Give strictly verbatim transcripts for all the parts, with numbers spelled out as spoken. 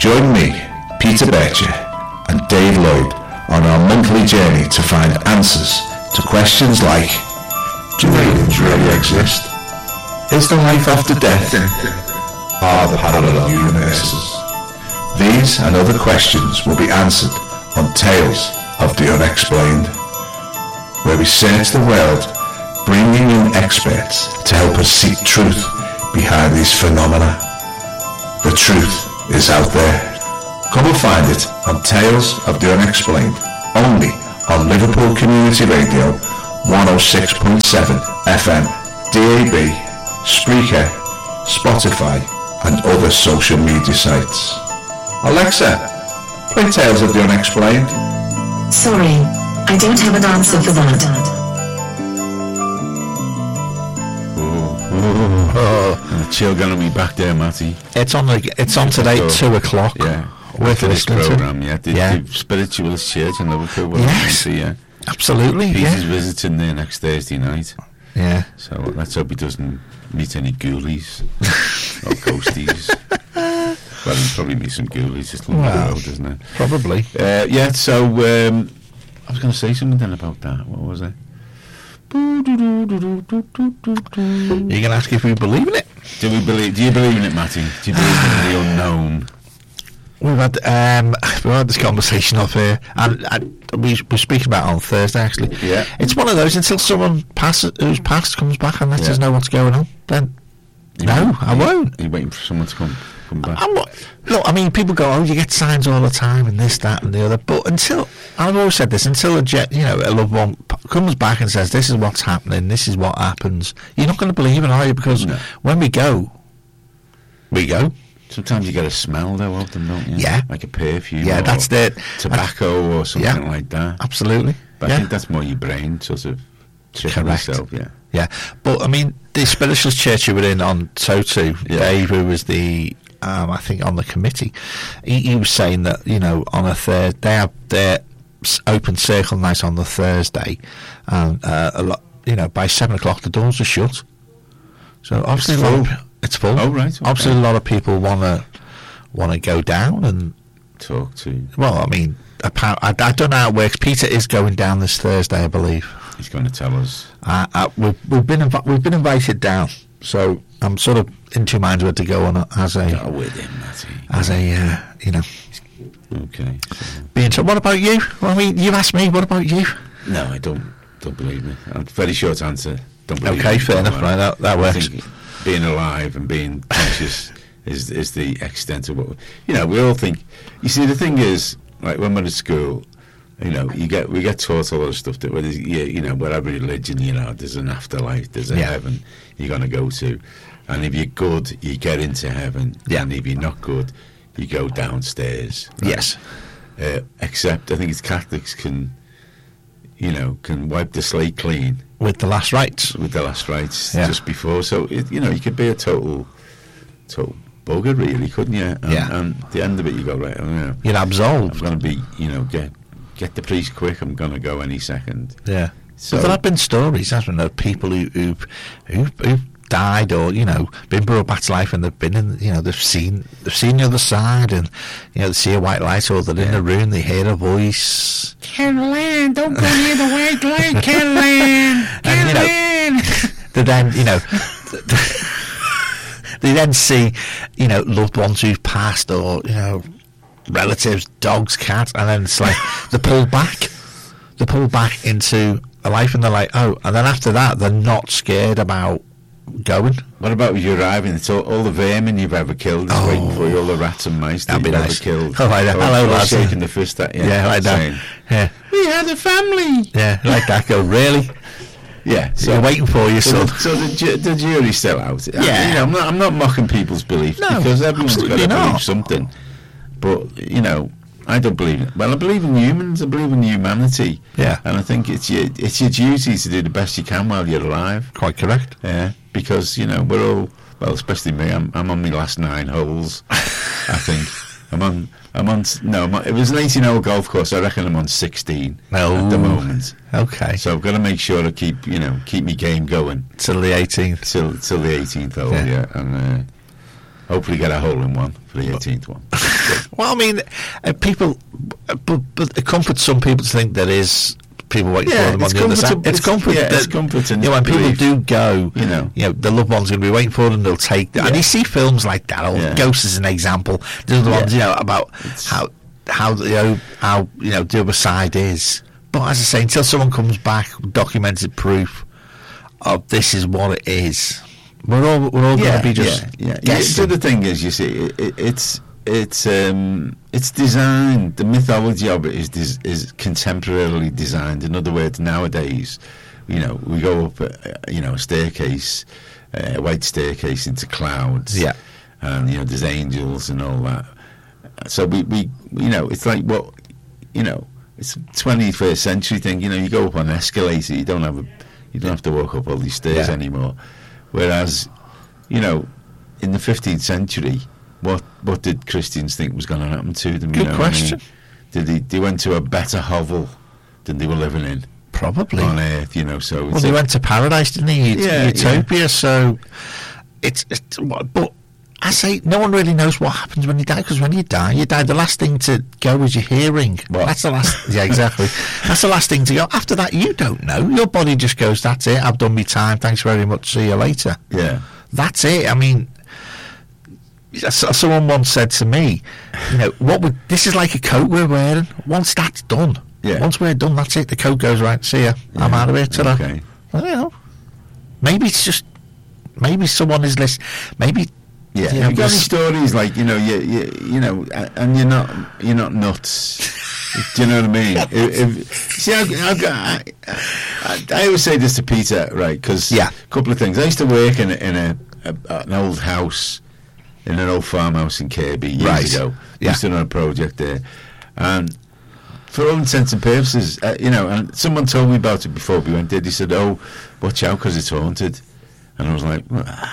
Join me, Peter Betcher, and Dave Lloyd on our monthly journey to find answers to questions like: do aliens really exist? Is there life after death? Are there parallel universes? These and other questions will be answered on Tales of the Unexplained, where we search the world, bringing in experts to help us seek truth behind these phenomena. The truth is out there. Come and find it on Tales of the Unexplained, only on Liverpool Community Radio one oh six point seven F M, D A B, Spreaker, Spotify and other social media sites. Alexa, play Tales of the Unexplained. Sorry, I don't have an answer for that. Oh, oh. The chill gonna be back there, Matty. It's on the, it's on today at two o'clock. Yeah. Worth this listening program, to. yeah. The, yeah. the Spiritualist Church in Liverpool. Well, yes. See, yeah. Absolutely. Peter's yeah. visiting there next Thursday night. Yeah. So let's hope he doesn't meet any ghoulies or ghosties. Well, he'll probably meet some ghoulies just along well, the road, isn't it? Probably. Uh, yeah, so um, I was going to say something then about that. What was it? You're going to ask if we believe in it? Do we believe? Do you believe in it, Matty? Do you believe in the unknown? We've had um, we've had this conversation off here, and, and we we speak about it on Thursday. Actually, yeah, it's one of those until someone passes who's passed comes back and lets yeah. us know what's going on. Then you no, wait, I won't. Are you waiting for someone to come come back? I'm not, look, I mean, people go, oh, you get signs all the time, and this, that, and the other. But until I've always said this, until a jet, you know, a loved one p- comes back and says, "This is what's happening. This is what happens," you're not going to believe it, are you? Because no. when we go, we go. Sometimes you get a smell though of them, don't you? Yeah. Like a perfume. Yeah, or that's the tobacco that's, or something yeah, like that. Absolutely. But yeah. I think that's more your brain sort of tricking yourself, yeah. Yeah. But I mean, the Spiritualist Church you were in on Totu, yeah. Dave, who was the um, I think on the committee, he, he was saying that, you know, on a third they have their open circle night on the Thursday, and uh, a lot, you know, by seven o'clock the doors are shut. So obviously it's full. It's full. Oh, right. Okay. Obviously, a lot of people want to want to go down and talk to. Well, I mean, apparently, I, I don't know how it works. Peter is going down this Thursday, I believe. He's going to tell us. Uh, uh, we've, we've been invi- we've been invited down, so I'm sort of in two minds whether to go on as a go with him, Matty. as a uh, you know. Okay. So. Being so, what about you? Well, I mean, you asked me. What about you? No, I don't. Don't believe me. A very short answer. Don't believe okay, me. fair enough. Right, that that works. Being alive and being conscious is is the extent of what we, you know. We all think. You see, the thing is, like when we're at school, you know, you get we get taught a lot of stuff that, whether you, you know, whatever religion, you know, there's an afterlife, there's a yeah. heaven you're going to go to, and if you're good, you get into heaven, yeah. and if you're not good, you go downstairs. Right? Yes. Uh, except, I think it's Catholics can, you know, can wipe the slate clean. With the last rites. With the last rites, yeah. just before. So, it, you know, you could be a total, total bugger, really, couldn't you? And, yeah. and at the end of it, you go, right, oh, you know, you're absolved. I'm going to be, you know, get get the priest quick, I'm going to go any second. Yeah. So, but there have been stories, hasn't there, of people who, who've, who've, who've died or, you know, been brought back to life and they've been in, you know, they've seen they've seen the other side and, you know, they see a white light or they're yeah. in a room, they hear a voice. Caroline, don't go near the white light, Caroline! And, you know, they then, you know, they then see, you know, loved ones who've passed or, you know, relatives, dogs, cats, and then it's like they're pulled back. They're pulled back into a life and they're like, oh, and then after that, they're not scared about going. What about when you arriving? It's all, all the vermin you've ever killed is oh, waiting for you, all the rats and mice that you've nice. ever killed. Oh, like that. Or, Hello, or lads. shaking the fist at you. Yeah, like saying, that. Yeah. We had a family. Yeah, like that. Go, really? Yeah. So they're waiting for you, so son. The, so the, ju- the jury's still out. Yeah. I mean, you know, I'm not, I'm not mocking people's beliefs no, because everyone's got to not. believe something. But, you know, I don't believe it. Well, I believe in humans. I believe in humanity. Yeah. And I think it's your it's your duty to do the best you can while you're alive. Quite correct. Yeah. Because, you know, we're all, well, especially me, I'm I'm on my last nine holes, I think. I'm on, I'm on, no, I'm on, it was an eighteen-hole golf course. I reckon I'm on sixteen no. at the moment. Okay. So I've got to make sure to keep, you know, keep my game going. Till the eighteenth. Till, till the eighteenth hole, yeah. yeah. And uh, hopefully get a hole in one for the eighteenth one. Well, I mean, uh, people, uh, but, but it comforts some people to think there is people waiting Yeah, for them on it's the other side. comfortable- It's it's- comfort. yeah, it's that- comforting You know, when people belief. do go, You know. you know, the loved one's going to be waiting for them. They'll take that, and Yeah. you see films like that. Or Yeah. Ghost is an example. The other Yeah. ones, you know, about how how you know how you know the other side is. But as I say, until someone comes back, documented proof of this is what it is, we're all we're all going to be just yeah, yeah. guessing. Yeah, the thing is, you see, it, it, it's it's um, it's designed. The mythology of it is des- is contemporarily designed. In other words, nowadays, you know, we go up, uh, you know, a staircase, uh, a white staircase into clouds. Yeah. and you know, there's angels and all that. So we, we, you know, it's like what, you know, it's a twenty-first century thing. You know, you go up on an escalator, you don't have a, you don't have to walk up all these stairs Yeah. anymore. Whereas, you know, in the fifteenth century, what what did Christians think was going to happen to them? You Good know what I question. mean? Did they they went to a better hovel than they were living in Probably. on Earth? You know, so Well, it's they a- went to paradise, didn't they? Ut- Yeah, Utopia. So it's, it's what- but I say no one really knows what happens when you die, because when you die, you die. The last thing to go is your hearing. What? That's the last. Yeah, exactly. That's the last thing to go. After that, you don't know. Your body just goes. That's it. I've done my time. Thanks very much. See you later. yeah. That's it. I mean, s- someone once said to me, you know, what would this is like a coat we're wearing. Once that's done, Yeah. once we're done, that's it. The coat goes right. See ya. I'm Yeah, out of here. Ta-da. okay. Well, you know, maybe it's just maybe someone is listening. Maybe Yeah, you know, you got any this- stories like you know you you, you know, a- and you're not you're not nuts. Do you know what I mean? if, if, see, I've, I've got, I, I, I always say this to Peter, right? Because Yeah. a couple of things. I used to work in a, in a, a an old house, in an old farmhouse in Kirby years Right. ago. Yeah. Used to run a project there, and for all intents and purposes, uh, you know, and someone told me about it before we went there. He said, "Oh, watch out because it's haunted." And I was like,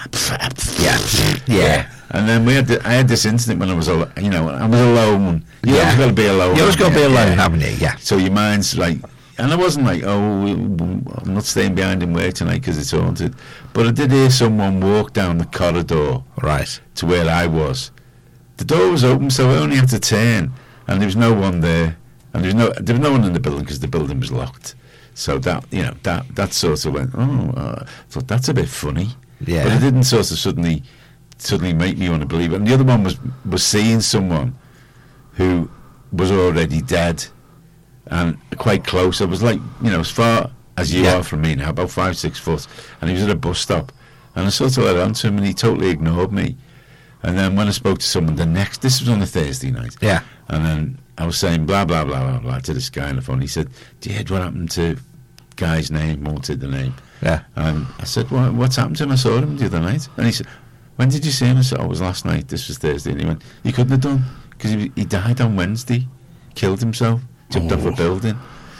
Yeah. Yeah. And then we had, the, I had this incident when I was, al- you know, I was alone. You Yeah. always got to be alone. You always got to be haven't you? alone, Yeah. haven't you? Yeah. So your mind's like, and I wasn't like, oh, I'm not staying behind in work tonight because it's haunted. But I did hear someone walk down the corridor Right. to where I was. The door was open, so I only had to turn, and there was no one there, and there was no there was no one in the building because the building was locked. So that you know that that sort of went. Oh, uh, I thought that's a bit funny. Yeah. But it didn't sort of suddenly suddenly make me want to believe it. And the other one was was seeing someone who was already dead and quite close. I was like, you know, as far as you Yeah. are from me now, about five, six foot, and he was at a bus stop, and I sort of let on to him, and he totally ignored me. And then when I spoke to someone the next, this was on a Thursday night, Yeah. and then I was saying blah blah blah blah blah to this guy on the phone. He said, "Do you hear what happened to guy's name? Won't say the name." Yeah. And I said, what, what's happened to him? I saw him the other night. And he said, when did you see him? I said, oh, it was last night. This was Thursday. And he went, you couldn't have done, because he, he died on Wednesday, killed himself, jumped off a building.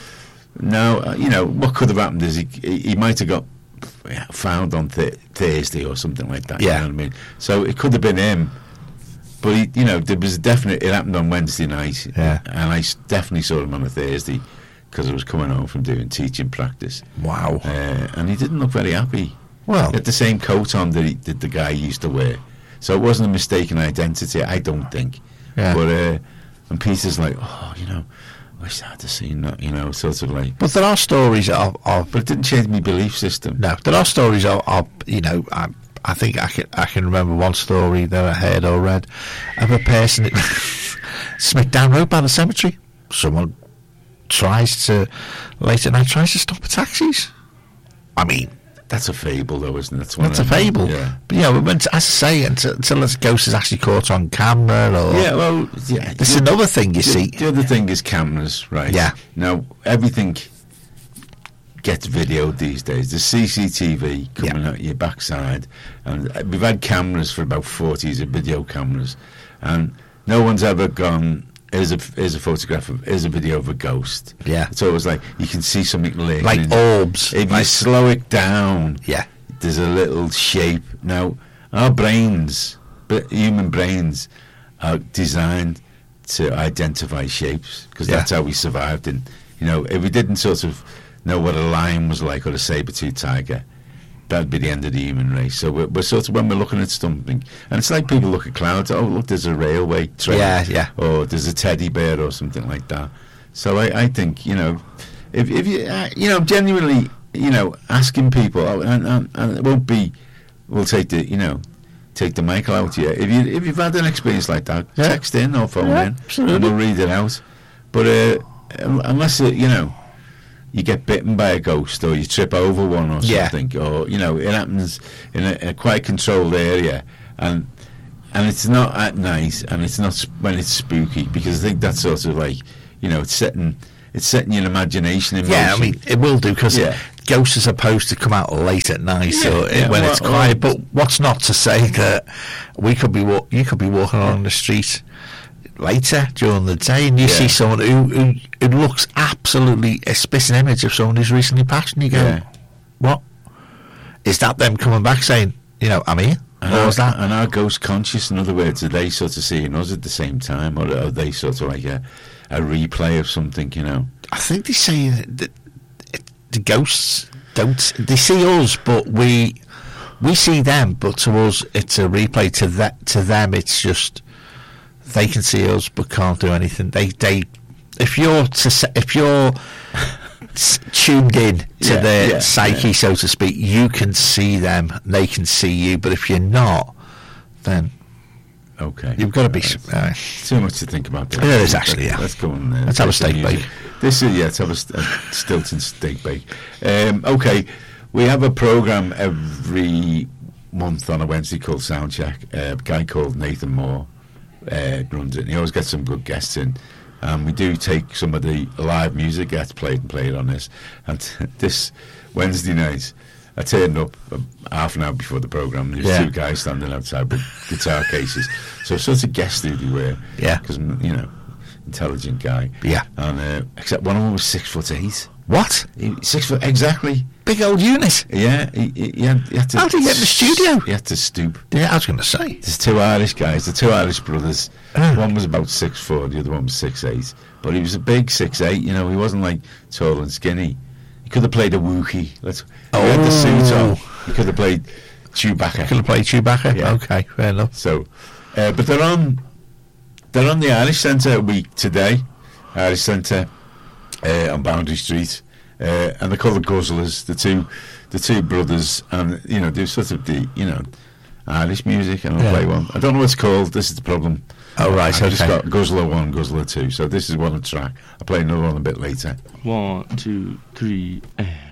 Now, uh, you know, what could have happened is he he, he might have got found on th- Thursday or something like that. Yeah. You know what I mean? So it could have been him. But, he, you know, there was definitely, it happened on Wednesday night. Yeah. And I s- definitely saw him on a Thursday because I was coming home from doing teaching practice. Wow. Uh, and he didn't look very happy. Well. He had the same coat on that, he, that the guy used to wear. So it wasn't a mistaken identity, I don't think. Yeah. But, uh, and Peter's like, oh, you know, I wish I had seen that, you know, sort of like. But there are stories of, of But it didn't change my belief system. no, there are stories of, of you know, I, I think I can I can remember one story that I heard or read of a person at Smithdown Road by the cemetery. Someone tries to late at night tries to stop the taxis. I mean, That's a fable, though, isn't it? That's, one that's a of them. fable. Yeah. But you know, when, as I say, until, until this ghost is actually caught on camera, or Yeah, well, yeah. this is the- another thing you the, see. The other thing is cameras, right? Yeah. Now, everything gets videoed these days. There's C C T V coming Yeah. out your backside, and uh, we've had cameras for about forty years, of video cameras, and no one's ever gone, here's a, here's a photograph of, here's a video of a ghost. Yeah. It's always like, you can see something lurking. Like in- orbs. If you Like- slow it down, Yeah. there's a little shape. Now, our brains, but human brains, are designed to identify shapes, because Yeah. that's how we survived. And, you know, if we didn't sort of know what a lion was like or a saber-toothed tiger, that'd be the end of the human race. So we're, we're sort of, when we're looking at something, and it's like people look at clouds. Oh, look, there's a railway train. Yeah, yeah. Or there's a teddy bear or something like that. So I, I think, you know, if if you uh, you know genuinely, you know, asking people, oh, and, and, and it won't be, we'll take the you know. take the mic out here. If you if you've had an experience like that, Yeah. text in or phone Yeah, in, absolutely. and we'll read it out. But uh, unless it, you know, you get bitten by a ghost or you trip over one or Yeah. something, or you know, it happens in a, a quite controlled area, and and it's not at night, and it's not sp- when it's spooky, because I think that's sort of like, you know, it's setting it's setting your imagination in Yeah, I motion. mean, it will do, because Yeah. ghosts are supposed to come out late at night, Yeah, so it, yeah, when well, it's quiet. well, But what's not to say that we could be wa- you could be walking along the street later during the day, and you Yeah. see someone who, who who looks absolutely a spitting image of someone who's recently passed, and you go, Yeah. "What is that? Them coming back saying, you know, I'm here." And Or are, is that? and are ghosts conscious? In other words, are they sort of seeing us at the same time, or are they sort of like a, a replay of something? You know, I think they say that it- the ghosts don't. They see us, but we we see them. But to us, it's a replay. To that, to them, it's just they can see us, but can't do anything. They they if you're to, se- if you're s- tuned in to Yeah, their yeah, psyche, yeah. so to speak, you can see them. They can see you. But if you're not, then okay, you've got to be. Right. Uh, Too much to think about. There. It is actually, yeah. Let's go on. Uh, Let's have a take some steak music. bake. This is yeah. Let's have a, st- a Stilton steak bake. Um, okay, we have a program every month on a Wednesday called Soundcheck. Uh, a guy called Nathan Moore uh, runs it. And he always gets some good guests in. And we do take some of the live music gets played and played on this. And this Wednesday night, I turned up uh, half an hour before the programme. There's Yeah. two guys standing outside with guitar cases. So sort of guessed who they were. Yeah. Because, you know, intelligent guy. Yeah. And uh, except one of them was six foot eight. what He, six foot exactly. big old unit? Yeah. He, he, he, had, he had to. How did he get in the studio? He had to stoop. Yeah, I was going to say. There's two Irish guys, the two Irish brothers. Oh. One was about six foot, the other one was six eight. But he was a big six eight. You know, he wasn't like tall and skinny. He could have played a Wookiee. Let's. He had the suit on. He could have played Chewbacca. Could have played Chewbacca. Yeah. Okay, fair enough. So, uh, but they're on. They're on the Irish Centre week today. Irish Centre uh, on Boundary Street, uh, and they're called the Guzzlers. The two, the two brothers, and you know, do sort of the you know Irish music, and I'll Yeah. play one. I don't know what it's called. This is the problem. Oh, right, I've just okay. got Guzzler one, Guzzler two. So this is one track. I'll play another one a bit later. One, two, three, and...